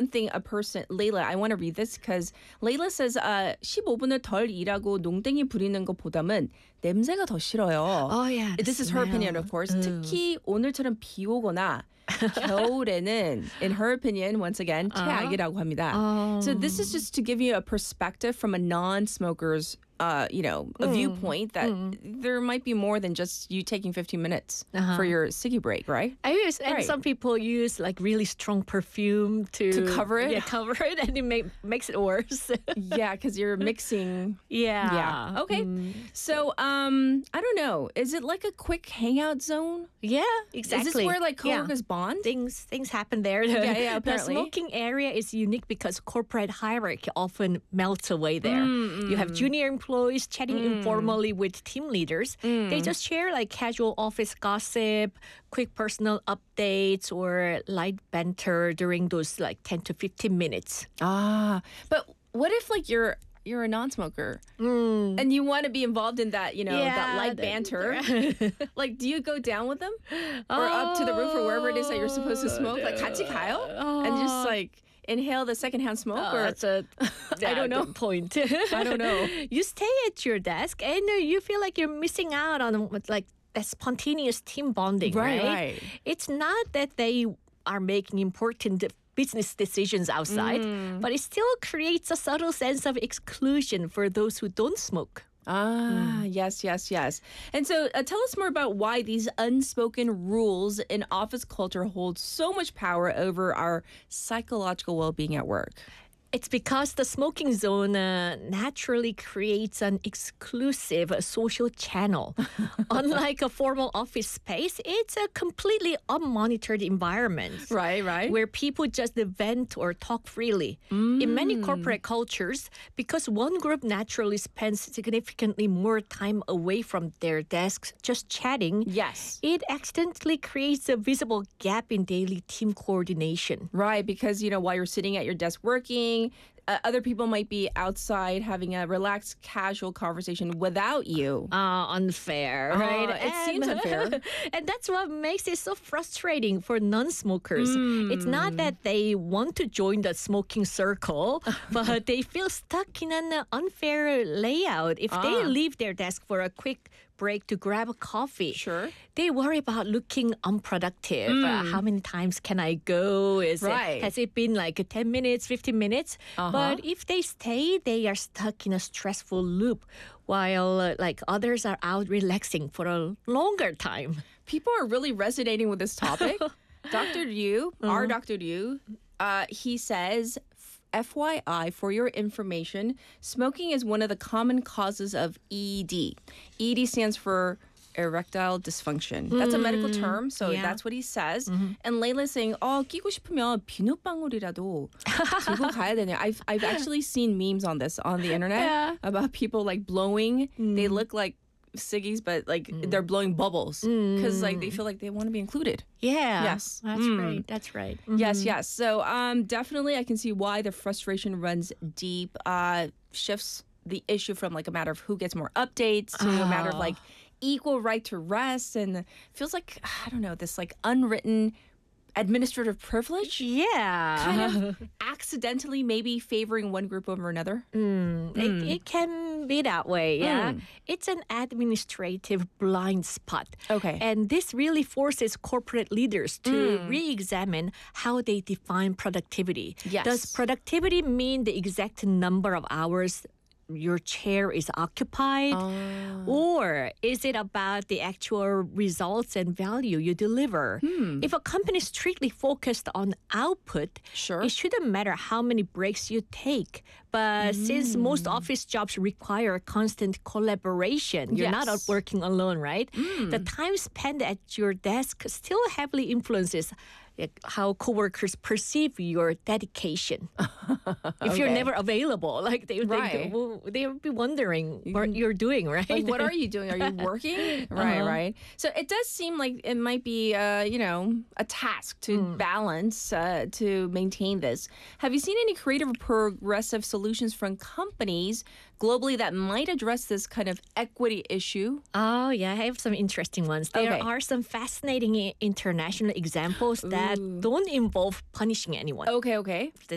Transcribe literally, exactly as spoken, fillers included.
thing a person, Layla, I want to read this because Layla says uh, 십오 분을 덜 일하고 농땡이 부리는 것보다는 냄새가 더 싫어요. Oh, yeah. This is her opinion, of course. 음. 특히 오늘처럼 비 오거나 겨울에는, in her opinion, once again, 최악이라고 합니다. Um. So this is just to give you a perspective from a non-smoker's Uh, you know, a Mm. viewpoint that mm. there might be more than just you taking fifteen minutes uh-huh. for your ciggy break, right? I use, and right. some people use like really strong perfume to to cover it. Yeah, cover it, and it make, makes it worse. Yeah, because you're mixing. Yeah. Yeah. Okay. Mm. So, um, I don't know. Is it like a quick hangout zone? Yeah, exactly. Is this where like coworkers yeah. bond? Things things happen there. Yeah, yeah. The Apparently, smoking area is unique because corporate hierarchy often melts away there. Mm, mm. You have junior employees chatting mm. informally with team leaders. Mm. They just share like casual office gossip, quick personal updates, or light banter during those like ten to fifteen minutes. Ah, but what if like you're you're a non-smoker mm. and you want to be involved in that, you know, yeah, that light banter. Like, do you go down with them or oh, up to the roof or wherever it is that you're supposed to smoke? No. Like, 같이 가요? Oh. And just like inhale the secondhand smoke? Oh, or that's a I don't know. point. I don't know. You stay at your desk and uh, you feel like you're missing out on like that spontaneous team bonding, right? Right. right. It's not that they are making important business decisions outside, mm. but it still creates a subtle sense of exclusion for those who don't smoke. Ah, mm. yes, yes, yes. And so uh, tell us more about why these unspoken rules in office culture hold so much power over our psychological well-being at work. It's because the smoking zone uh, naturally creates an exclusive uh, social channel. Unlike a formal office space, it's a completely unmonitored environment. Right, right. Where people just vent or talk freely. Mm. In many corporate cultures, because one group naturally spends significantly more time away from their desks just chatting, yes, it accidentally creates a visible gap in daily team coordination. Right, because, you know, while you're sitting at your desk working, Uh, other people might be outside having a relaxed, casual conversation without you. Uh, unfair, right? Uh, it and, seems unfair. And that's what makes it so frustrating for non-smokers. Mm. It's not that they want to join the smoking circle, but they feel stuck in an unfair layout. If uh. they leave their desk for a quick break to grab a coffee. Sure. They worry about looking unproductive. Mm. Uh, how many times can I go? Is right. it, has it been like ten minutes, fifteen minutes? Uh-huh. But if they stay, they are stuck in a stressful loop while uh, like others are out relaxing for a longer time. People are really resonating with this topic. Doctor Liu, uh-huh. our Doctor Liu, uh, he says, F Y I, for your information, smoking is one of the common causes of E D. E D stands for erectile dysfunction. That's a medical term, so yeah. that's what he says. Mm-hmm. And Layla's saying, "Oh, 끼고 싶으면 비눗방울이라도 들고 가야 되냐." I've I've actually seen memes on this on the internet yeah. about people like blowing. Mm. They look like ciggies, but like mm. they're blowing bubbles because mm. like they feel like they want to be included. Yeah. Yes. That's mm. right. That's right. Mm-hmm. Yes, yes. So um, definitely I can see why the frustration runs deep, uh, shifts the issue from like a matter of who gets more updates to oh. a matter of like equal right to rest, and feels like, I don't know, this like unwritten administrative privilege. Yeah. Kind of accidentally maybe favoring one group over another. Mm. Mm. It, it can be that way, yeah. Mm. It's an administrative blind spot. Okay. And this really forces corporate leaders to mm. re-examine how they define productivity. Yes. Does productivity mean the exact number of hours your chair is occupied? Oh. Or is it about the actual results and value you deliver? Hmm. If a company is strictly focused on output, sure. it shouldn't matter how many breaks you take. But mm. since most office jobs require constant collaboration, you're yes. not working alone, right? Mm. The time spent at your desk still heavily influences how coworkers perceive your dedication. If okay. you're never available, like they would right. think, well, they would be wondering what you're doing, right? Like, what are you doing? Are you working? Right, uh-huh. right. So it does seem like it might be, uh, you know, a task to mm. balance, uh, to maintain this. Have you seen any creative or progressive solutions from companies globally that might address this kind of equity issue? Oh, yeah. I have some interesting ones. There okay. are some fascinating international examples that Ooh. don't involve punishing anyone. Okay, okay.